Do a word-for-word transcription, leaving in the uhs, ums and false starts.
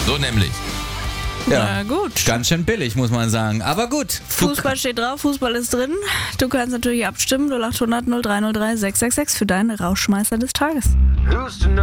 So nämlich. Ja, Na gut. Ganz schön billig, muss man sagen. Aber gut. Fußball steht drauf, Fußball ist drin. Du kannst natürlich abstimmen. null acht hundert null drei null drei sechs sechs sechs für deinen Rauschmeißer des Tages.